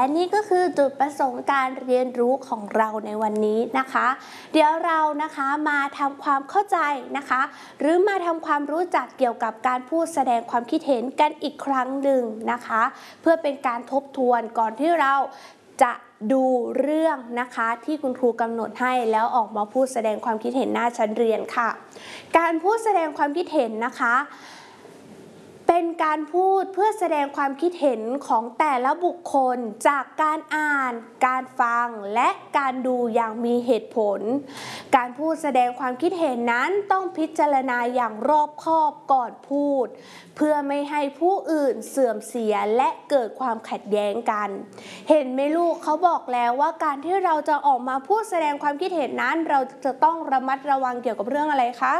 นี่ก็คือจุดประสงค์การเรียนรู้ของเราในวันนี้นะคะเดี๋ยวเรานะคะมาทำความเข้าใจนะคะหรือมาทำความรู้จักเกี่ยวกับการพูดแสดงความคิดเห็นกันอีกครั้งหนึ่งนะคะเพื่อเป็นการทบทวนก่อนที่เราจะดูเรื่องนะคะที่คุณครูกำหนดให้แล้วออกมาพูดแสดงความคิดเห็นหน้าชั้นเรียนค่ะการพูดแสดงความคิดเห็นนะคะเป็นการพูดเพื่อแสดงความคิดเห็นของแต่ละบุคคลจากการอ่านการฟังและการดูอย่างมีเหตุผลการพูดแสดงความคิดเห็นนั้นต้องพิจารณาอย่างรอบคอบก่อนพูดเพื่อไม่ให้ผู้อื่นเสื่อมเสียและเกิดความขัดแย้งกันเห็นไหมลูกเขาบอกแล้วว่าการที่เราจะออกมาพูดแสดงความคิดเห็นนั้นเราจะต้องระมัดระวังเกี่ยวกับเรื่องอะไรคะ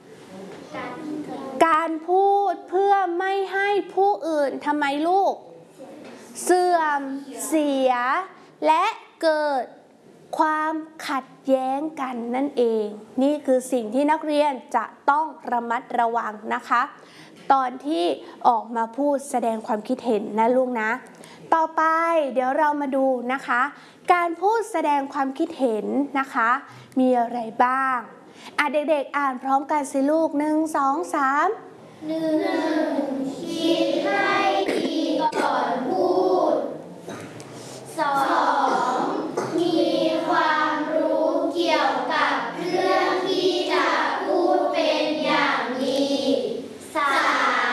การพูดเพื่อไม่ให้ผู้อื่นทำไมลูกเสื่อมเสียและเกิดความขัดแย้งกันนั่นเองนี่คือสิ่งที่นักเรียนจะต้องระมัดระวังนะคะตอนที่ออกมาพูดแสดงความคิดเห็นนะลูกนะต่อไปเดี๋ยวเรามาดูนะคะการพูดแสดงความคิดเห็นนะคะมีอะไรบ้างเด็กๆอ่านพร้อมกันสิลูก1 2 3 1คิดให้